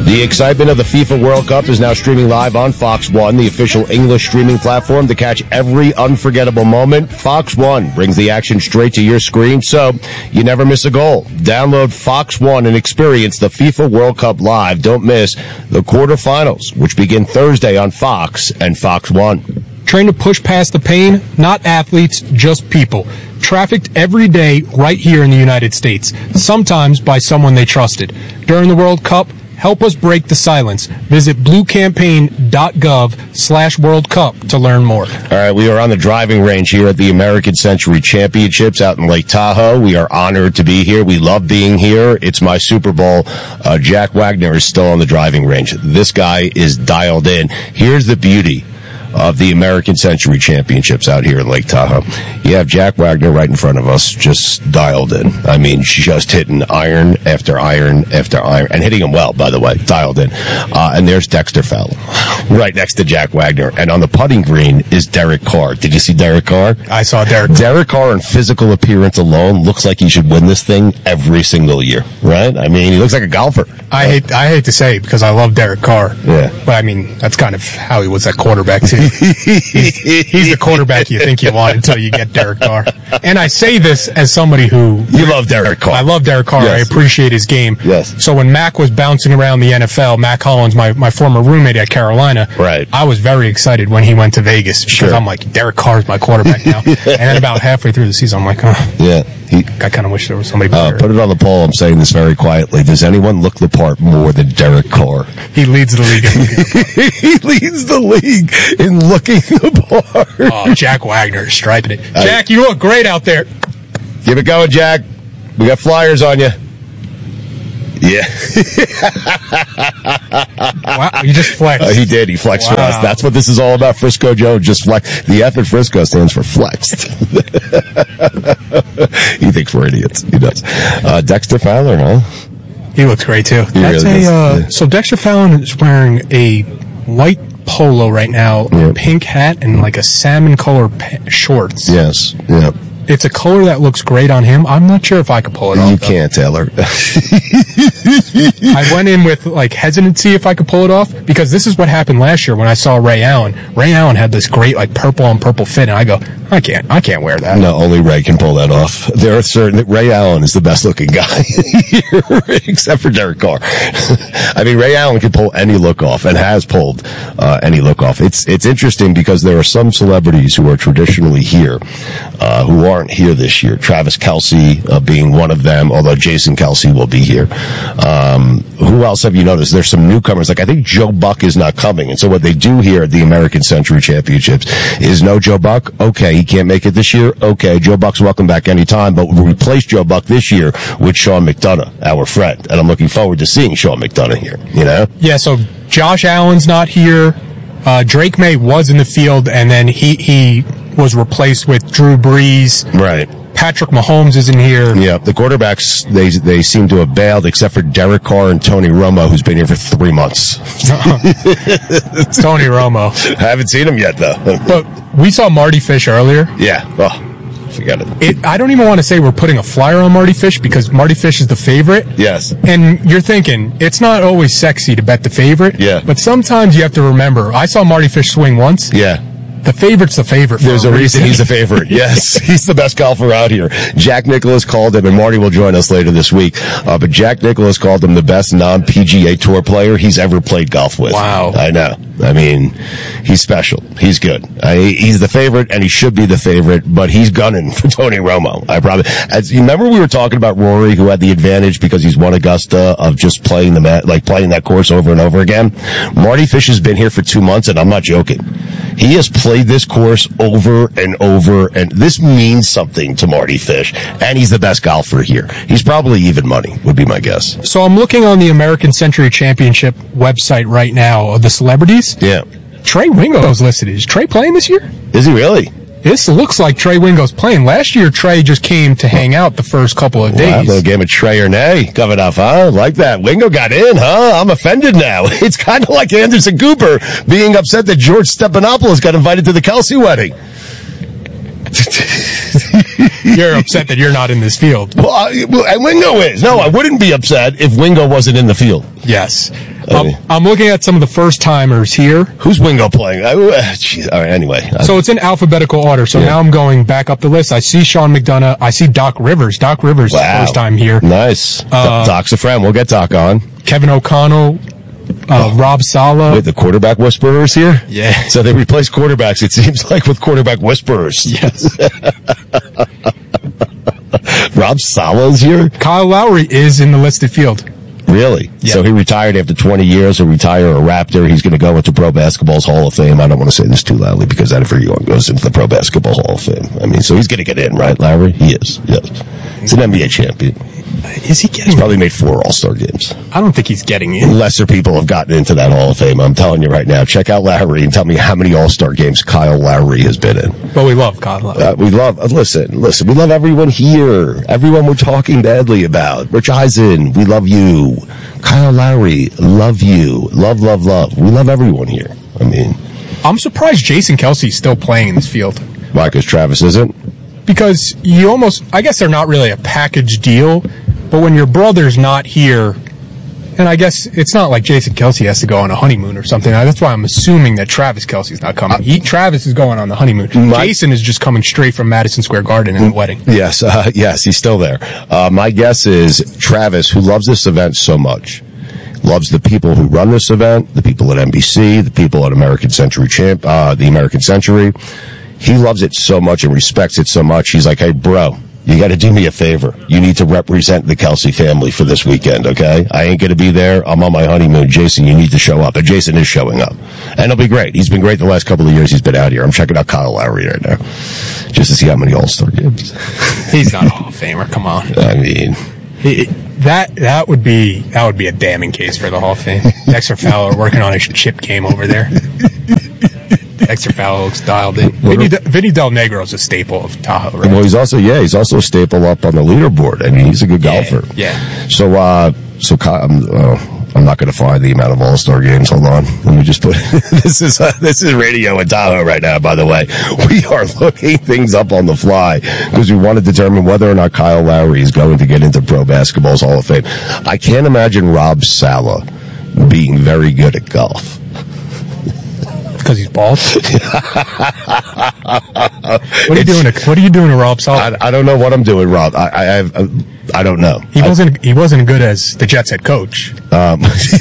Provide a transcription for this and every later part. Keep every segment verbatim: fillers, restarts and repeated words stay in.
The excitement of the FIFA World Cup is now streaming live on Fox One, the official English streaming platform to catch every unforgettable moment. Fox One brings the action straight to your screen, so you never miss a goal. Download Fox One and experience the FIFA World Cup live. Don't miss the quarterfinals, which begin Thursday on Fox and Fox One. Train to push past the pain, not athletes, just people. Trafficked every day right here in the United States, sometimes by someone they trusted. During the World Cup, help us break the silence. Visit bluecampaign.gov slash World Cup to learn more. All right, we are on the driving range here at the American Century Championships out in Lake Tahoe. We are honored to be here. We love being here. It's my Super Bowl. Uh, Jack Wagner is still on the driving range. This guy is dialed in. Here's the beauty of the American Century Championships out here in Lake Tahoe. You have Jack Wagner right in front of us, just dialed in. I mean, just hitting iron after iron after iron, and hitting them well, by the way, dialed in. Uh, and there's Dexter Fowler, right next to Jack Wagner. And on the putting green is Derek Carr. Did you see Derek Carr? I saw Derek. Derek Carr in physical appearance alone looks like he should win this thing every single year, right? I mean, he looks like a golfer. I hate I hate to say it because I love Derek Carr. Yeah. But I mean, that's kind of how he was at quarterback too. he's, he's the quarterback you think you want until you get Derek Carr. And I say this as somebody who... You love Derek Carr. I love Derek Carr. Yes. I appreciate his game. Yes. So when Mac was bouncing around the N F L, Mac Hollins, my, my former roommate at Carolina, right. I was very excited when he went to Vegas because sure. I'm like, Derek Carr's my quarterback now. And then about halfway through the season, I'm like, oh. Yeah. He, I kind of wish there was somebody better. Uh, put it on the poll. I'm saying this very quietly. Does anyone look the part more than Derek Carr? He leads the league in looking the part. He leads the league in looking the part. Oh, Jack Wagner is striping it. Jack, you look great out there. Give it going, Jack. We got flyers on you. Yeah. Wow, you just flexed. Uh, he did. He flexed wow. for us. That's what this is all about. Frisco Joe just flex. The F in Frisco stands for flexed. He thinks we're idiots. He does. Uh, Dexter Fowler, huh? He looks great too. He That's really a uh, yeah. So Dexter Fallon is wearing a white polo right now, yep. a pink hat, and like a salmon color pa- shorts. Yes. Yeah. It's a color that looks great on him. I'm not sure if I could pull it off. You though. can't, Taylor. I went in with like hesitancy if I could pull it off because this is what happened last year when I saw Ray Allen. Ray Allen had this great like purple on purple fit, and I go, I can't, I can't wear that. No, only Ray can pull that off. There are certain Ray Allen is the best looking guy here, except for Derek Carr. I mean, Ray Allen can pull any look off and has pulled uh, any look off. It's it's interesting because there are some celebrities who are traditionally here uh, who aren't here this year. Travis Kelce uh, being one of them, although Jason Kelce will be here. Um, who else have you noticed? There's some newcomers. Like I think Joe Buck is not coming, and so what they do here at the American Century Championships is no Joe Buck. Okay, he can't make it this year. Okay, Joe Buck's welcome back anytime, but we'll replace Joe Buck this year with Sean McDonough, our friend, and I'm looking forward to seeing Sean McDonough here. You know? Yeah. So Josh Allen's not here. Uh, Drake May was in the field, and then he he was replaced with Drew Brees. Right. Patrick Mahomes isn't here. Yeah, the quarterbacks, they they seem to have bailed, except for Derek Carr and Tony Romo, who's been here for three months. Tony Romo. I haven't seen him yet, though. But we saw Marty Fish earlier. Yeah. Oh, forget it. it. I don't even want to say we're putting a flyer on Marty Fish because Marty Fish is the favorite. Yes. And you're thinking, it's not always sexy to bet the favorite. Yeah. But sometimes you have to remember, I saw Marty Fish swing once. Yeah. The favorite's the favorite. There's a reason he's a favorite. Yes, he's the best golfer out here. Jack Nicklaus called him, and Marty will join us later this week. Uh, but Jack Nicklaus called him the best non-P G A Tour player he's ever played golf with. Wow. I know. I mean, he's special. He's good. I, he's the favorite, and he should be the favorite, but he's gunning for Tony Romo. I probably, as you remember, we were talking about Rory, who had the advantage because he's won Augusta of just playing the mat, like playing that course over and over again. Marty Fish has been here for two months, and I'm not joking. He has played this course over and over, and this means something to Marty Fish, and he's the best golfer here. He's probably even money, would be my guess. So I'm looking on the American Century Championship website right now of the celebrities. Yeah. Trey Wingo's listed. Is Trey playing this year? Is he really? This looks like Trey Wingo's playing. Last year, Trey just came to hang out the first couple of days. Wow, a little game of Trey or nay coming up, huh? Like that. Wingo got in, huh? I'm offended now. It's kind of like Anderson Cooper being upset that George Stephanopoulos got invited to the Kelce wedding. You're upset that you're not in this field. Well, I, well, and Wingo is. No, I wouldn't be upset if Wingo wasn't in the field. Yes. I Um, mean- I'm looking at some of the first-timers here. Who's Wingo playing? I, uh, geez, all right, anyway. So it's in alphabetical order. So Yeah. now I'm going back up the list. I see Sean McDonough. I see Doc Rivers. Doc Rivers, Wow. first time here. Nice. Uh, Doc's a friend. We'll get Doc on. Kevin O'Connell, uh, Rob Saleh. Wait, the quarterback whisperers here? Yeah. So they replace quarterbacks, it seems like, with quarterback whisperers. Yes. Rob Saleh's here? Kyle Lowry is in the listed field. Really? Yeah. So he retired after twenty years, or retire a Raptor. He's going to go into Pro Basketball's Hall of Fame. I don't want to say this too loudly because that everyone goes into the Pro Basketball Hall of Fame. I mean, so he's going to get in, right, Larry? He is, yes. He's an N B A champion. Is he getting? He's probably made four All-Star games. I don't think he's getting in. Lesser people have gotten into that Hall of Fame. I'm telling you right now. Check out Lowry and tell me how many All-Star games Kyle Lowry has been in. But we love Kyle Lowry. Uh, we love, uh, listen, listen, we love everyone here. Everyone we're talking badly about. Rich Eisen, we love you. Kyle Lowry, love you. Love, love, love. We love everyone here. I mean, I'm surprised Jason Kelsey's still playing in this field. why? Because Travis isn't? Because you almost, I guess they're not really a package deal, but when your brother's not here, and I guess it's not like Jason Kelsey has to go on a honeymoon or something. That's why I'm assuming that Travis Kelsey's not coming. He, Travis is going on the honeymoon. My- Jason is just coming straight from Madison Square Garden in the wedding. Yes, uh, yes, he's still there. Uh, my guess is Travis, who loves this event so much, loves the people who run this event, the people at N B C, the people at American Century Champ, uh, the American Century. He loves it so much and respects it so much. He's like, hey, bro, you got to do me a favor. You need to represent the Kelsey family for this weekend, okay? I ain't going to be there. I'm on my honeymoon. Jason, you need to show up. And Jason is showing up. And it'll be great. He's been great the last couple of years he's been out here. I'm checking out Kyle Lowry right now just to see how many All-Star games. He's not a Hall of Famer. Come on. I mean, He, that that would be that would be a damning case for the Hall of Fame. Dexter Fowler working on his chip game over there. Dexter Fowler looks dialed in. Vinny, De, Vinny Del Negro is a staple of Tahoe, right? well, he's also, yeah, he's also a staple up on the leaderboard. I mean, he's a good Yeah, golfer. yeah. So, uh, so, Ky- I'm, uh, I'm not going to find the amount of All-Star games. Hold on. Let me just put, this is, uh, this is radio in Tahoe right now, by the way. We are looking things up on the fly because we want to determine whether or not Kyle Lowry is going to get into Pro Basketball's Hall of Fame. I can't imagine Rob Saleh being very good at golf. Because he's bald. What are you doing? To, what are you doing to Rob Saleh? I, I don't know what I'm doing, Rob. I, I have, uh, I don't know. He I- wasn't. He wasn't good as the Jets head coach. Um,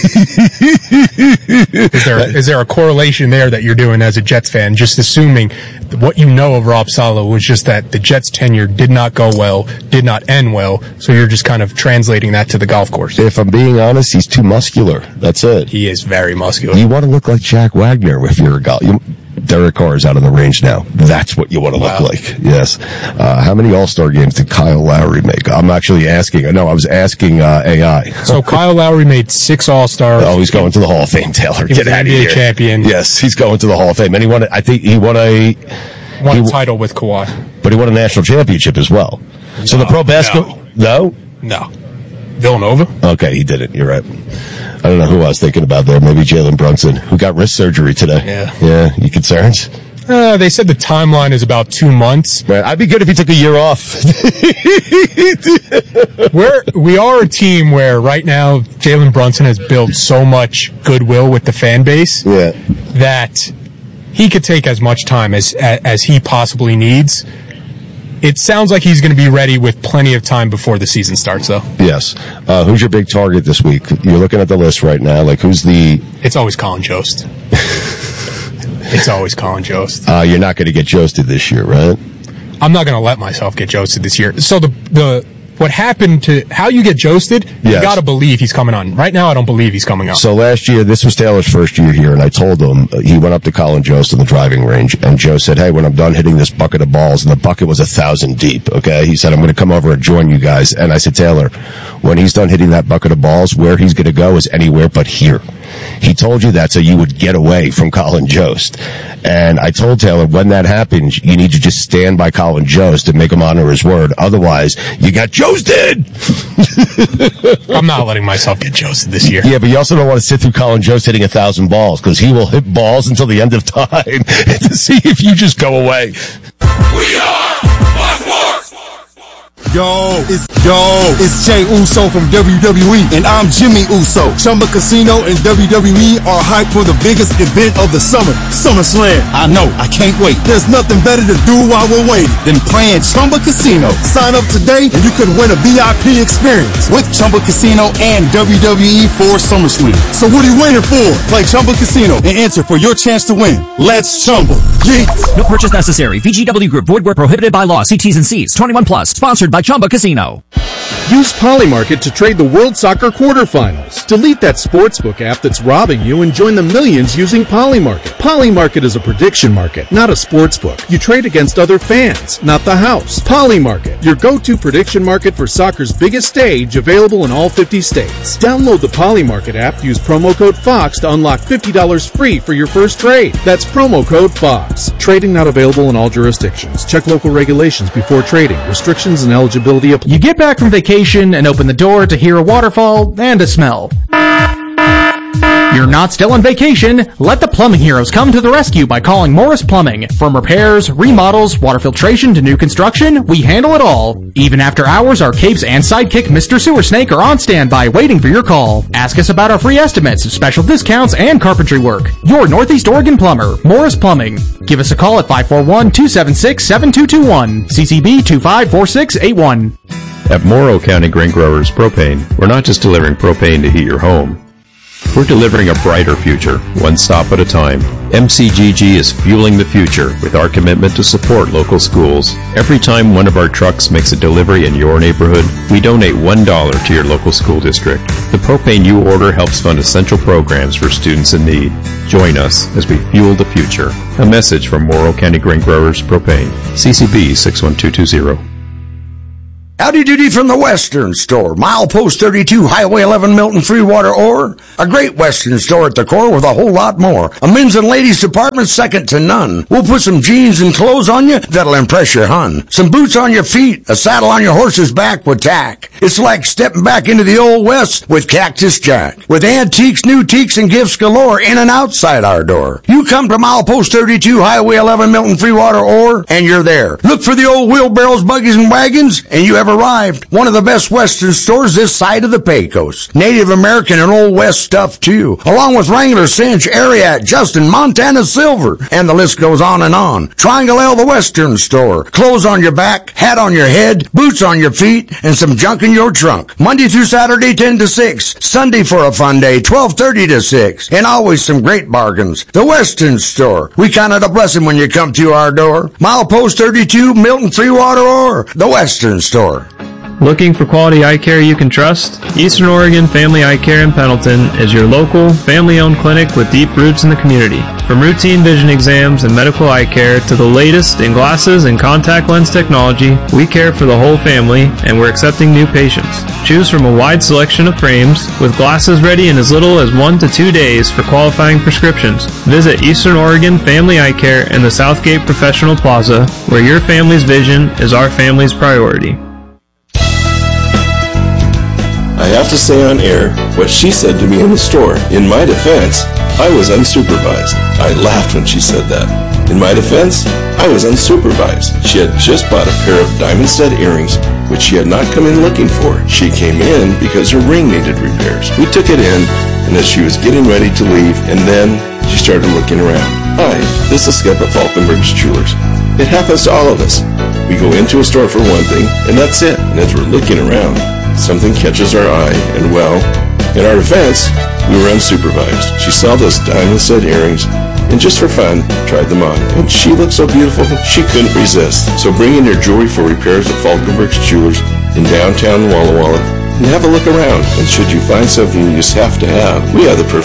Is there is there a correlation there that you're doing as a Jets fan? Just assuming that what you know of Rob Saleh was just that the Jets' tenure did not go well, did not end well. So you're just kind of translating that to the golf course. if I'm being honest, he's too muscular. That's it. He is very muscular. You want to look like Jack Wagner if you're a golf. You, Derek Carr is out on the range now. That's what you want to look Wow. like. Yes. Uh, how many All-Star games did Kyle Lowry make? I'm actually asking. No, I was asking uh, A I. So Kyle Lowry made six All Stars. Oh, he's going to the Hall of Fame, Taylor. He was Get an out N of B A here. champion. Yes, he's going to the Hall of Fame. And he won, I think he won a, Won a he- title with Kawhi. but he won a national championship as well. So the No, pro basketball, no? No. Villanova? Okay, he didn't. You're right. I don't know who I was thinking about there. Maybe Jalen Brunson, who got wrist surgery today. Yeah. Yeah. You concerned? Uh, they said the timeline is about two months. Man, I'd be good if he took a year off. We're, we are a team where right now Jalen Brunson has built so much goodwill with the fan base Yeah. that he could take as much time as as he possibly needs. It sounds like he's going to be ready with plenty of time before the season starts, though. Yes. Uh, who's your big target this week? You're looking at the list right now. Like, who's the... It's always Colin Jost. It's always Colin Jost. Uh, you're not going to get Joested this year, right? I'm not going to let myself get Joested this year. So the the what happened to how you get Joested, you Yes. got to believe he's coming on. Right now, I don't believe he's coming on. So last year, this was Taylor's first year here, and I told him, uh, he went up to Colin Jost in the driving range, and Joe said, hey, when I'm done hitting this bucket of balls, and the bucket was a thousand deep, okay? He said, I'm going to come over and join you guys. And I said, Taylor, when he's done hitting that bucket of balls, where he's going to go is anywhere but here. He told you that so you would get away from Colin Jost. And I told Taylor, when that happens, you need to just stand by Colin Jost and make him honor his word. Otherwise, you got Joested! I'm not letting myself get Joested this year. Yeah, but you also don't want to sit through Colin Jost hitting a thousand balls because he will hit balls until the end of time to see if you just go away. We are Buzzword! Yo, it's yo, it's Jay Uso from W W E, and I'm Jimmy Uso. Chumba Casino and W W E are hyped for the biggest event of the summer, SummerSlam. I know, I can't wait. There's nothing better to do while we're waiting than playing Chumba Casino. Sign up today, and you could win a V I P experience with Chumba Casino and W W E for SummerSlam. So what are you waiting for? Play Chumba Casino and enter for your chance to win. Let's Chumba. Yeah. No purchase necessary. V G W Group. Void where prohibited by law. See T's and C's. twenty-one plus. Sponsored by Chumba Casino. Use Polymarket to trade the World Soccer quarterfinals. Delete that sportsbook app that's robbing you and join the millions using Polymarket. Polymarket is a prediction market, not a sportsbook. You trade against other fans, not the house. Polymarket, your go-to prediction market for soccer's biggest stage, available in all fifty states. Download the Polymarket app, use promo code FOX to unlock fifty dollars free for your first trade. That's promo code FOX. Trading not available in all jurisdictions. Check local regulations before trading. Restrictions and eligibility apply. You get back from vacation and open the door to hear a waterfall and a smell. You're not still on vacation. Let the plumbing heroes come to the rescue by calling Morris Plumbing. From repairs, remodels, water filtration to new construction, we handle it all. Even after hours, our capes and sidekick Mister Sewer Snake are on standby waiting for your call. Ask us about our free estimates, special discounts, and carpentry work. Your Northeast Oregon plumber, Morris Plumbing. Give us a call at five four one, two seven six, seven two two one, C C B two five four six eight one. At Morrow County Grain Growers Propane, we're not just delivering propane to heat your home. We're delivering a brighter future, one stop at a time. M C G G is fueling the future with our commitment to support local schools. Every time one of our trucks makes a delivery in your neighborhood, we donate one dollar to your local school district. The propane you order helps fund essential programs for students in need. Join us as we fuel the future. A message from Morrow County Grain Growers Propane. C C B six one two two zero. Howdy doody from the Western Store, Milepost thirty-two, Highway eleven, Milton, Freewater, or a great Western store at the core with a whole lot more. A men's and ladies department second to none. We'll put some jeans and clothes on you that'll impress your hun. Some boots on your feet, a saddle on your horse's back with tack. It's like stepping back into the old West with Cactus Jack. With antiques, new teaks, and gifts galore in and outside our door. You come to Milepost thirty-two, Highway eleven, Milton, Freewater, or, and you're there. Look for the old wheelbarrows, buggies, and wagons, and you have arrived. One of the best Western stores this side of the Pecos. Native American and Old West stuff too, along with Wrangler, Cinch, Ariat, Justin, Montana Silver, and the list goes on and on. Triangle L, the Western Store. Clothes on your back, hat on your head, boots on your feet, and some junk in your trunk. Monday through Saturday, ten to six. Sunday for a fun day, twelve thirty to six. And always some great bargains. The Western Store. We count it a blessing when you come to our door. Milepost thirty-two, Milton, Freewater, or the Western Store. Looking for quality eye care you can trust? Eastern Oregon Family Eye Care in Pendleton is your local, family-owned clinic with deep roots in the community. From routine vision exams and medical eye care to the latest in glasses and contact lens technology, we care for the whole family, and we're accepting new patients. Choose from a wide selection of frames, with glasses ready in as little as one to two days for qualifying prescriptions. Visit Eastern Oregon Family Eye Care in the Southgate Professional Plaza, where your family's vision is our family's priority. I have to say on air what she said to me in the store. In my defense, I was unsupervised. I laughed when she said that. In my defense, I was unsupervised. She had just bought a pair of diamond stud earrings, which she had not come in looking for. She came in because her ring needed repairs. We took it in, and as she was getting ready to leave, and then she started looking around. Hi, this is Skip at Falkenberg's Jewelers. It happens to all of us. We go into a store for one thing, and that's it. And as we're looking around, something catches our eye, and well, in our defense, we were unsupervised. She saw those diamond stud earrings, and just for fun, tried them on. And she looked so beautiful, she couldn't resist. So bring in your jewelry for repairs at Falkenberg's Jewelers in downtown Walla Walla, and have a look around. And should you find something you just have to have, we have the perfect